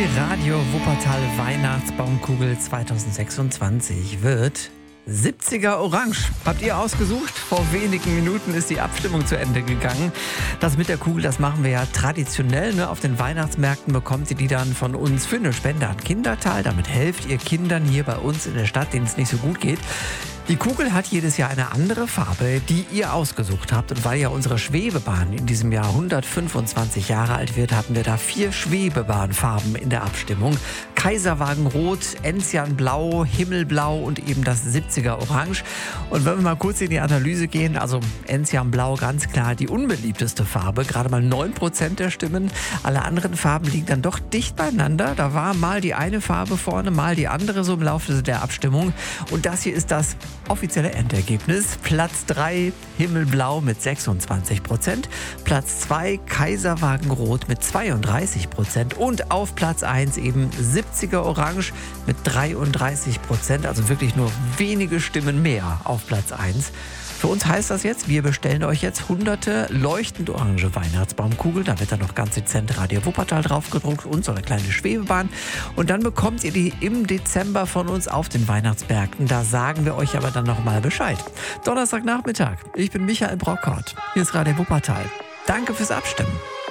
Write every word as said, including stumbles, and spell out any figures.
Die Radio Wuppertal Weihnachtsbaumkugel zweitausendsechsundzwanzig wird siebziger Orange. Habt ihr ausgesucht? Vor wenigen Minuten ist die Abstimmung zu Ende gegangen. Das mit der Kugel, das machen wir ja traditionell. Ne? Auf den Weihnachtsmärkten bekommt ihr die dann von uns für eine Spende an Kindertal. Damit helft ihr Kindern hier bei uns in der Stadt, denen es nicht so gut geht. Die Kugel hat jedes Jahr eine andere Farbe, die ihr ausgesucht habt. Und weil ja unsere Schwebebahn in diesem Jahr hundertfünfundzwanzig Jahre alt wird, hatten wir da vier Schwebebahnfarben in der Abstimmung. Kaiserwagen Rot, Enzian Blau, Himmelblau und eben das siebziger Orange. Und wenn wir mal kurz in die Analyse gehen, also Enzian Blau ganz klar die unbeliebteste Farbe, gerade mal neun Prozent der Stimmen. Alle anderen Farben liegen dann doch dicht beieinander. Da war mal die eine Farbe vorne, mal die andere so im Laufe der Abstimmung. Und das hier ist das offizielle Endergebnis. Platz drei Himmelblau mit sechsundzwanzig Prozent, Platz zwei Kaiserwagen Rot mit zweiunddreißig Prozent und auf Platz eins eben siebziger Orange mit dreiunddreißig Prozent, also wirklich nur wenige Stimmen mehr auf Platz eins. Für uns heißt das jetzt, wir bestellen euch jetzt hunderte leuchtend orange Weihnachtsbaumkugeln. Da wird dann noch ganz dezent Radio Wuppertal drauf gedruckt und so eine kleine Schwebebahn. Und dann bekommt ihr die im Dezember von uns auf den Weihnachtsmärkten. Da sagen wir euch aber dann nochmal Bescheid. Donnerstagnachmittag. Ich bin Michael Brockhardt. Hier ist Radio Wuppertal. Danke fürs Abstimmen.